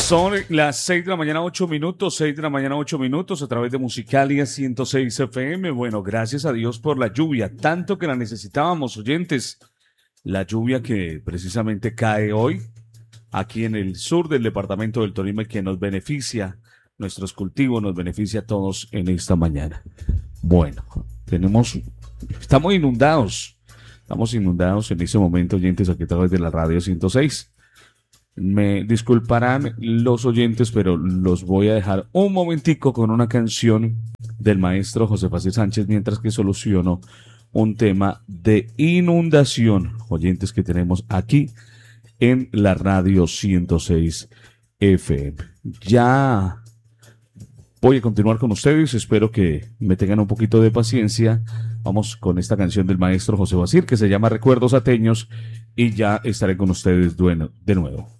Son las 6 de la mañana, 8 minutos, 6 de la mañana, 8 minutos, a través de Musicalia 106 FM. Bueno, gracias a Dios por la lluvia, tanto que la necesitábamos, oyentes. La lluvia que precisamente cae hoy, aquí en el sur del departamento del Tolima, y que nos beneficia, nuestros cultivos, nos beneficia a todos en esta mañana. Bueno, estamos inundados en este momento, oyentes, aquí a través de la radio 106. Me disculparán los oyentes, pero los voy a dejar un momentico con una canción del maestro José Facil Sánchez mientras que soluciono un tema de inundación, oyentes, que tenemos aquí en la radio 106 FM. Ya voy a continuar con ustedes, espero que me tengan un poquito de paciencia. Vamos con esta canción del maestro José Facil que se llama Recuerdos Ateños y ya estaré con ustedes de nuevo.